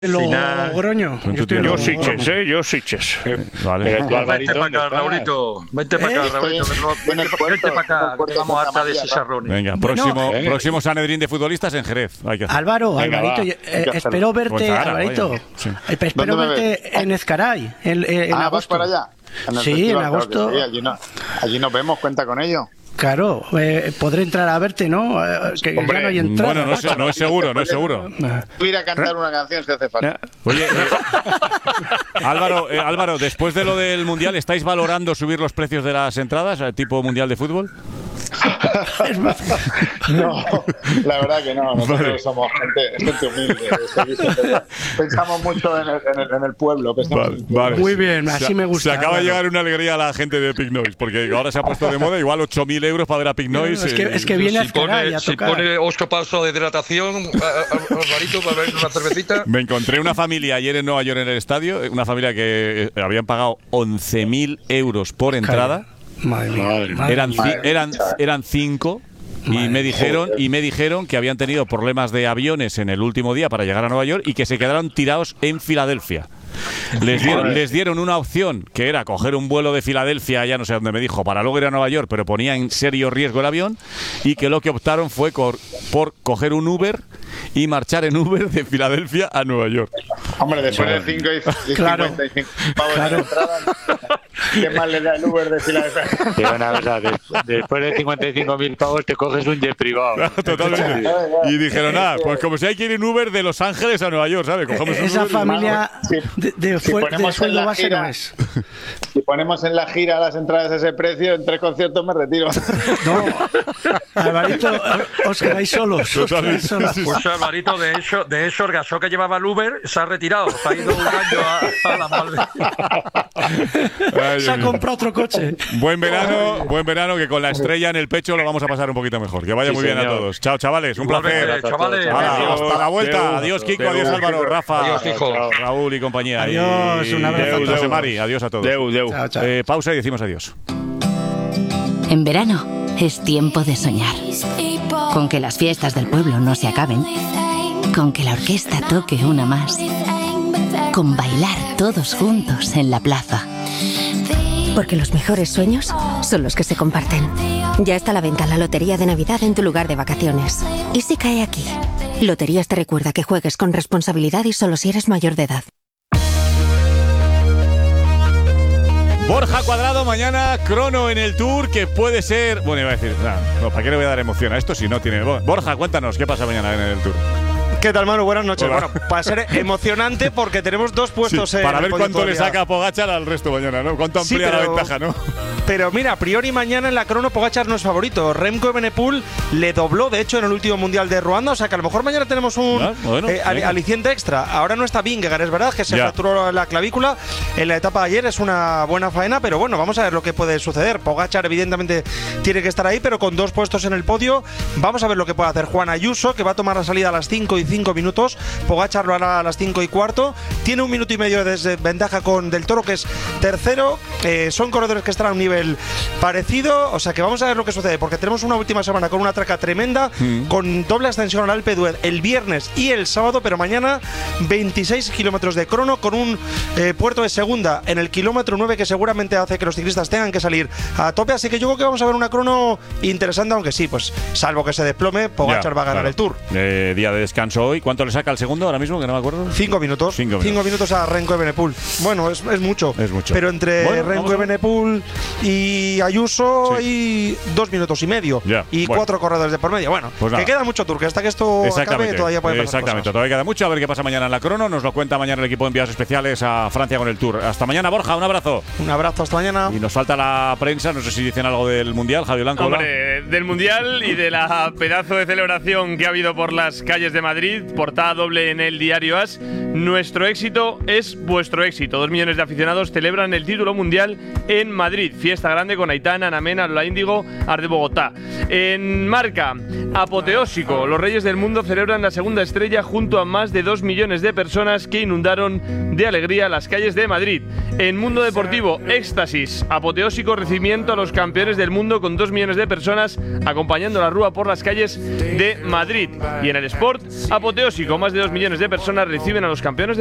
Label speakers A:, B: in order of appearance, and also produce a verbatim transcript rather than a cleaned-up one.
A: Logroño.
B: Yo, yo, yo Siches, ¿eh? Yo Siches.
C: Vale. Pero vente para acá, Raulito. Vente para acá, Raulito. Vente para acá, que vamos harta de chicharrones.
B: Venga, próximo, ¿eh? próximo Sanedrín de futbolistas en Jerez. Hay que
A: Álvaro, Venga, Alvarito, yo, eh, espero verte, pues ahora, Alvarito. Sí. Espero verte en Ezcaray. En, en
D: ah,
A: agosto.
D: ¿vas para allá?
A: En sí, festival, en agosto.
D: Claro sí. allí, no, allí nos vemos, cuenta con ello.
A: Claro, eh, podré entrar a verte, ¿no? Eh, que
B: Hombre,
A: ya no hay entrada.
B: Bueno, no es, no es seguro, no es seguro.
D: Ir a cantar una canción si hace falta.
B: Oye, Álvaro, eh, Álvaro, después de lo del Mundial, ¿estáis valorando subir los precios de las entradas, tipo Mundial de Fútbol?
D: No, la verdad que no. Nosotros vale. somos gente, gente humilde. Pensamos mucho en el, en el, en el pueblo.
B: Vale, vale.
A: Muy bien, así
B: se,
A: me gusta.
B: Se acaba de llegar una alegría a la gente de Pig Noise, porque ahora se ha puesto de moda igual ocho mil euros para ver a Pig Noise.
A: No, es, que, es que viene
C: si a pone, a Si pone ocho pasos de hidratación, Alvarito, para ver una cervecita.
B: Me encontré una familia ayer en Nueva York en el estadio, una familia que habían pagado once mil euros por entrada.
A: Madre mía, madre
B: eran,
A: mía.
B: eran, eran cinco y me dijeron y me dijeron que habían tenido problemas de aviones en el último día para llegar a Nueva York y que se quedaron tirados en Filadelfia. Les dieron, les dieron una opción que era coger un vuelo de Filadelfia, ya no sé dónde me dijo, para luego ir a Nueva York, pero ponía en serio riesgo el avión, y que lo que optaron fue por, por coger un Uber y marchar en Uber de Filadelfia a Nueva York.
D: Hombre, después de cinco y cincuenta y cinco pavos de entrada, ¿qué más le da el Uber de Filadelfia?
E: Sí, una cosa, de, después de cincuenta y cinco mil pavos te coges un jet privado.
B: Totalmente. Y dijeron, ah, pues como si hay que ir en Uber de Los Ángeles a Nueva York, ¿sabes? Cogemos un
A: Esa
B: Uber
A: familia de, de,
D: si
A: fue, de sueldo base no es.
D: Si ponemos en la gira las entradas a ese precio, en tres conciertos me retiro.
A: No, Alvarito, os quedáis solos. Os quedáis solos.
C: Pues Alvarito, de eso, de eso el gasó que llevaba el Uber se ha retirado. Se ha ido un año a, a la madre.
B: Ay,
A: se ha comprado otro coche.
B: Buen verano, buen verano, que con la estrella en el pecho lo vamos a pasar un poquito mejor. Que vaya sí, muy bien señor. a todos. Chao, chavales, un placer.
C: Bien, chavales.
B: Hola, hasta la vuelta. Adiós, Kiko, adiós, Álvaro, Rafa,
C: adiós, hijo.
B: Raúl y compañía.
A: Adiós,
B: y...
A: un abrazo.
B: Deu, José Mari, adiós a todos.
C: Deu, deu.
A: Chao, chao.
B: Eh, pausa y decimos adiós.
F: En verano es tiempo de soñar. Con que las fiestas del pueblo no se acaben. Con que la orquesta toque una más. Con bailar todos juntos en la plaza.
G: Porque los mejores sueños son los que se comparten. Ya está a la venta la Lotería de Navidad en tu lugar de vacaciones. ¿Y si cae aquí? Loterías te recuerda que juegues con responsabilidad y solo si eres mayor de edad.
B: Borja Cuadrado, mañana crono en el Tour, que puede ser... Bueno, iba a decir, nah, no, ¿para qué le voy a dar emoción a esto si no tiene... Borja, cuéntanos, ¿qué pasa mañana en el Tour?
H: ¿Qué tal, Manu? Buenas noches.
B: Hola.
H: Bueno, va a ser emocionante porque tenemos dos puestos
B: sí,
H: en
B: para ver cuánto
H: todavía.
B: le saca a Pogačar al resto mañana, ¿no? Cuánto amplía sí, pero, la ventaja, ¿no?
H: Pero mira, a priori mañana en la crono Pogačar no es favorito. Remco Evenepoel le dobló, de hecho, en el último Mundial de Ruanda, o sea que a lo mejor mañana tenemos un
B: ah, bueno,
H: eh, al, aliciente extra. Ahora no está Vingegaard, es verdad, que se ya. fracturó la clavícula en la etapa de ayer, es una buena faena, pero bueno, vamos a ver lo que puede suceder. Pogačar evidentemente tiene que estar ahí, pero con dos puestos en el podio. Vamos a ver lo que puede hacer Juan Ayuso, que va a tomar la salida a las cinco y cinco minutos. Pogačar lo hará a las cinco y cuarto. Tiene un minuto y medio de desventaja con Del Toro, que es tercero. Eh, son corredores que están a un nivel parecido. O sea que vamos a ver lo que sucede, porque tenemos una última semana con una traca tremenda, mm. con doble ascensión al Alpe d'Huez el viernes y el sábado, pero mañana veintiséis kilómetros de crono con un eh, puerto de segunda en el kilómetro nueve que seguramente hace que los ciclistas tengan que salir a tope. Así que yo creo que vamos a ver una crono interesante, aunque sí, pues salvo que se desplome, Pogačar ya, va a ganar claro. el Tour.
B: Eh, día de descanso hoy. ¿Cuánto le saca al segundo ahora mismo, que no me acuerdo?
H: Cinco minutos. Cinco minutos, Cinco minutos a Remco Evenepoel. Bueno, es, es mucho.
B: Es mucho.
H: Pero entre bueno, Remco Evenepoel y Ayuso
B: sí.
H: hay dos minutos y medio.
B: Ya,
H: y
B: bueno.
H: cuatro corredores de por medio. Bueno,
B: pues
H: que queda mucho Tour, que hasta que esto acabe todavía puede pasar
B: Exactamente,
H: cosas.
B: todavía queda mucho. A ver qué pasa mañana en la crono. Nos lo cuenta mañana el equipo de enviados especiales a Francia con el Tour. Hasta mañana, Borja, un abrazo.
H: Un abrazo, hasta mañana.
B: Y nos falta la prensa, no sé si dicen algo del Mundial, Javier Blanco.
I: Hombre,
B: hola.
I: Del Mundial y de la pedazo de celebración que ha habido por las calles de Madrid, portada doble en el diario As. Nuestro éxito es vuestro éxito. Dos millones de aficionados celebran el título mundial Mundial en Madrid. Fiesta grande con Aitana, Ana Mena, Lola Índigo, Art de Bogotá. En Marca, apoteósico. Los Reyes del Mundo celebran la segunda estrella junto a más de dos millones de personas que inundaron de alegría las calles de Madrid. En Mundo Deportivo, éxtasis. Apoteósico recibimiento a los campeones del mundo con dos millones de personas acompañando la rúa por las calles de Madrid. Y en el Sport, apoteósico. Más de dos millones de personas reciben a los campeones